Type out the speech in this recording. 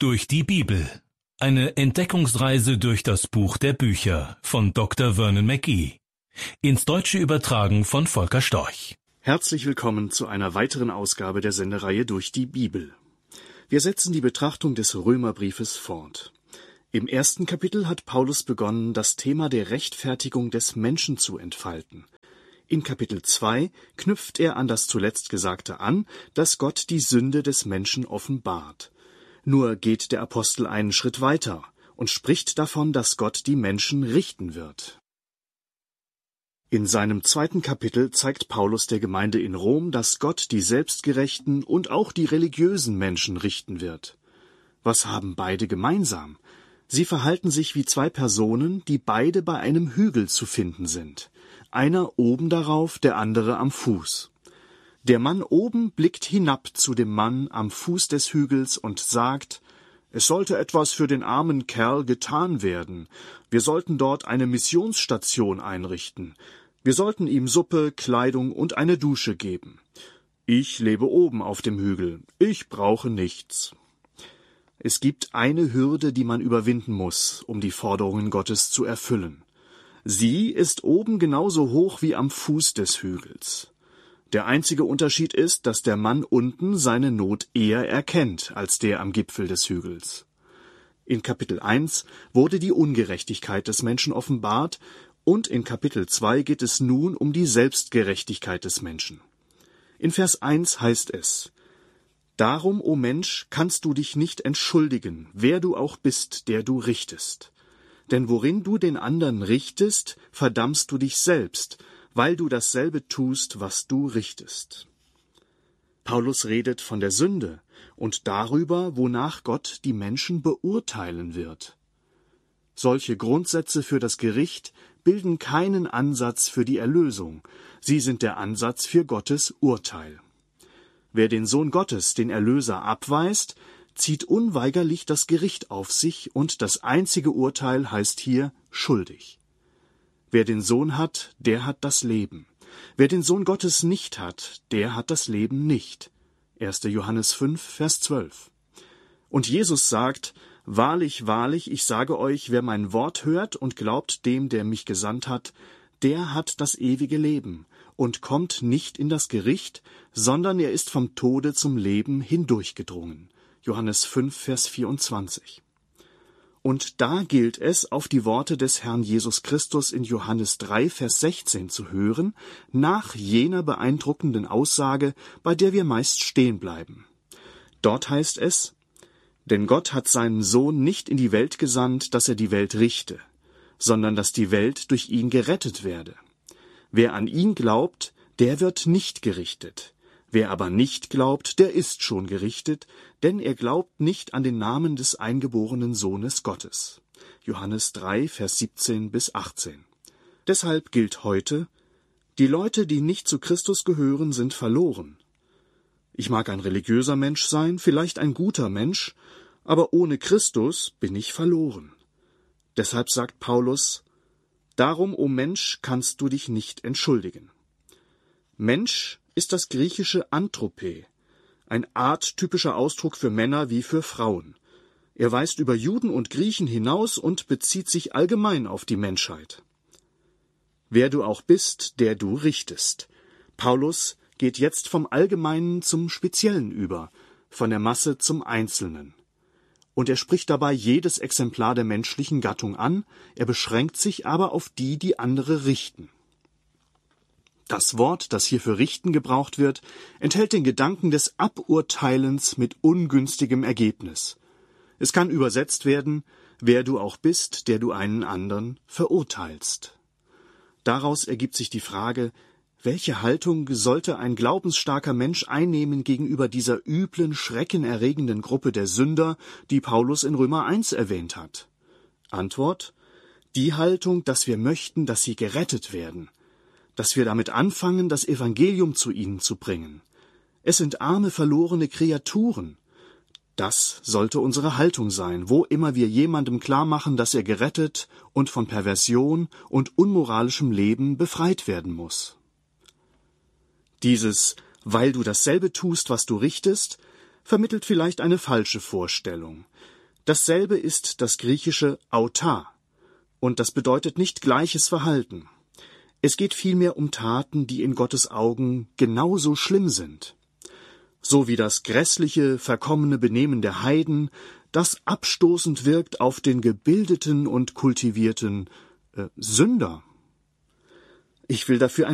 Durch die Bibel. Eine Entdeckungsreise durch das Buch der Bücher von Dr. Vernon McGee. Ins Deutsche übertragen von Volker Storch. Herzlich willkommen zu einer weiteren Ausgabe der Sendereihe Durch die Bibel. Wir setzen die Betrachtung des Römerbriefes fort. Im ersten Kapitel hat Paulus begonnen, das Thema der Rechtfertigung des Menschen zu entfalten. In Kapitel 2 knüpft er an das zuletzt Gesagte an, dass Gott die Sünde des Menschen offenbart. Nur geht der Apostel einen Schritt weiter und spricht davon, dass Gott die Menschen richten wird. In seinem zweiten Kapitel zeigt Paulus der Gemeinde in Rom, dass Gott die selbstgerechten und auch die religiösen Menschen richten wird. Was haben beide gemeinsam? Sie verhalten sich wie zwei Personen, die beide bei einem Hügel zu finden sind. Einer oben darauf, der andere am Fuß. Der Mann oben blickt hinab zu dem Mann am Fuß des Hügels und sagt: Es sollte etwas für den armen Kerl getan werden. Wir sollten dort eine Missionsstation einrichten. Wir sollten ihm Suppe, Kleidung und eine Dusche geben. Ich lebe oben auf dem Hügel. Ich brauche nichts. Es gibt eine Hürde, die man überwinden muss, um die Forderungen Gottes zu erfüllen. Sie ist oben genauso hoch wie am Fuß des Hügels. Der einzige Unterschied ist, dass der Mann unten seine Not eher erkennt als der am Gipfel des Hügels. In Kapitel 1 wurde die Ungerechtigkeit des Menschen offenbart und in Kapitel 2 geht es nun um die Selbstgerechtigkeit des Menschen. In Vers 1 heißt es: Darum, o Mensch, kannst du dich nicht entschuldigen, wer du auch bist, der du richtest. Denn worin du den anderen richtest, verdammst du dich selbst, weil du dasselbe tust, was du richtest. Paulus redet von der Sünde und darüber, wonach Gott die Menschen beurteilen wird. Solche Grundsätze für das Gericht bilden keinen Ansatz für die Erlösung, sie sind der Ansatz für Gottes Urteil. Wer den Sohn Gottes, den Erlöser, abweist, zieht unweigerlich das Gericht auf sich und das einzige Urteil heißt hier schuldig. Wer den Sohn hat, der hat das Leben. Wer den Sohn Gottes nicht hat, der hat das Leben nicht. 1. Johannes 5, Vers 12. Und Jesus sagt: Wahrlich, wahrlich, ich sage euch, wer mein Wort hört und glaubt dem, der mich gesandt hat, der hat das ewige Leben und kommt nicht in das Gericht, sondern er ist vom Tode zum Leben hindurchgedrungen. Johannes 5, Vers 24. Und da gilt es, auf die Worte des Herrn Jesus Christus in Johannes 3, Vers 16 zu hören, nach jener beeindruckenden Aussage, bei der wir meist stehen bleiben. Dort heißt es: Denn Gott hat seinen Sohn nicht in die Welt gesandt, dass er die Welt richte, sondern dass die Welt durch ihn gerettet werde. Wer an ihn glaubt, der wird nicht gerichtet. Wer aber nicht glaubt, der ist schon gerichtet, denn er glaubt nicht an den Namen des eingeborenen Sohnes Gottes. Johannes 3, Vers 17 bis 18. Deshalb gilt heute: Die Leute, die nicht zu Christus gehören, sind verloren. Ich mag ein religiöser Mensch sein, vielleicht ein guter Mensch, aber ohne Christus bin ich verloren. Deshalb sagt Paulus: Darum, o Mensch, kannst du dich nicht entschuldigen. Mensch ist das griechische Anthrope, ein arttypischer Ausdruck für Männer wie für Frauen. Er weist über Juden und Griechen hinaus und bezieht sich allgemein auf die Menschheit. Wer du auch bist, der du richtest. Paulus geht jetzt vom Allgemeinen zum Speziellen über, von der Masse zum Einzelnen. Und er spricht dabei jedes Exemplar der menschlichen Gattung an, er beschränkt sich aber auf die, die andere richten. Das Wort, das hier für richten gebraucht wird, enthält den Gedanken des Aburteilens mit ungünstigem Ergebnis. Es kann übersetzt werden: Wer du auch bist, der du einen anderen verurteilst. Daraus ergibt sich die Frage: Welche Haltung sollte ein glaubensstarker Mensch einnehmen gegenüber dieser üblen, schreckenerregenden Gruppe der Sünder, die Paulus in Römer 1 erwähnt hat? Antwort: Die Haltung, dass wir möchten, dass sie gerettet werden, dass wir damit anfangen, das Evangelium zu ihnen zu bringen. Es sind arme, verlorene Kreaturen. Das sollte unsere Haltung sein, wo immer wir jemandem klarmachen, dass er gerettet und von Perversion und unmoralischem Leben befreit werden muss. Dieses »weil du dasselbe tust, was du richtest«, vermittelt vielleicht eine falsche Vorstellung. Dasselbe ist das griechische auta, und das bedeutet nicht gleiches Verhalten. Es geht vielmehr um Taten, die in Gottes Augen genauso schlimm sind. So wie das grässliche, verkommene Benehmen der Heiden, das abstoßend wirkt auf den gebildeten und kultivierten Sünder. Ich will dafür